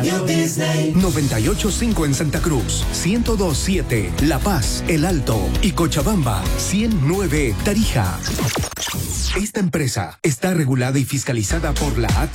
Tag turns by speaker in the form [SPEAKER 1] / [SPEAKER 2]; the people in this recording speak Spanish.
[SPEAKER 1] Radio Disney.
[SPEAKER 2] 98.5 en Santa Cruz, 102.7 La Paz, El Alto y Cochabamba, 100.9 Tarija. Esta empresa está regulada y fiscalizada por la ATT